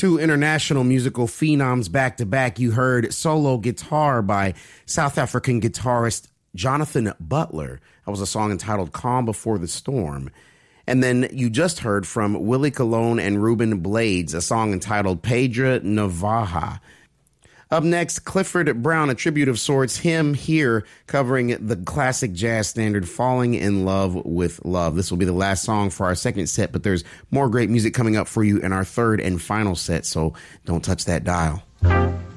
Two international musical phenoms back to back. You heard Solo Guitar by South African guitarist Jonathan Butler. That was a song entitled Calm Before the Storm. And then you just heard from Willie Colon and Ruben Blades, a song entitled Pedra Navaja. Up next, Clifford Brown, a tribute of sorts, him here covering the classic jazz standard, Falling in Love with Love. This will be the last song for our second set, but there's more great music coming up for you in our third and final set, so don't touch that dial.